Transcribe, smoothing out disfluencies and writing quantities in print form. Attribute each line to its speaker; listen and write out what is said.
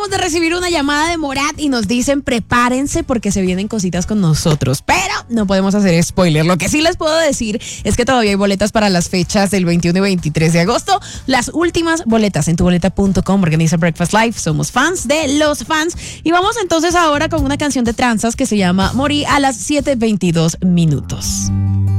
Speaker 1: acabamos de recibir una llamada de Morat y nos dicen prepárense porque se vienen cositas con nosotros, pero no podemos hacer spoiler. Lo que sí les puedo decir es que todavía hay boletas para las fechas del 21 y 23 de agosto. Las últimas boletas en tuboleta.com. Organiza Breakfast Live. Somos fans de los fans. Y vamos entonces ahora con una canción de tranzas que se llama Morí a las 7:22 minutos.